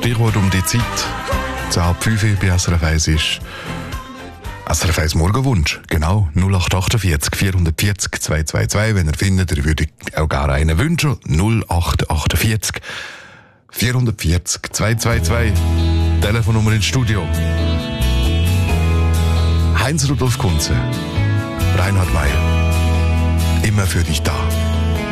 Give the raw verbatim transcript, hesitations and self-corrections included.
Stichwort um die Zeit. zehn halb fünf bei S R F eins ist S R F eins Morgenwunsch. Genau, null acht achtundvierzig vierhundertvierzig zweihundertzweiundzwanzig. Wenn ihr findet, ihr würdet auch gerne einen wünschen. null acht achtundvierzig vierhundertvierzig zweihundertzweiundzwanzig. Telefonnummer ins Studio. Heinz Rudolf Kunze, Reinhard Meier. Immer für dich da.